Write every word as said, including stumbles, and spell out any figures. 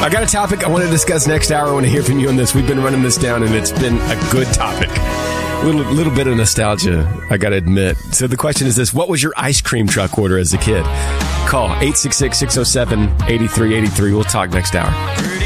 I got a topic I want to discuss next hour. I want to hear from you on this. We've been running this down, and it's been a good topic. A little, little bit of nostalgia, I got to admit. So the question is this. What was your ice cream truck order as a kid? Call eight six six, six oh seven, eight three eight three. We'll talk next hour.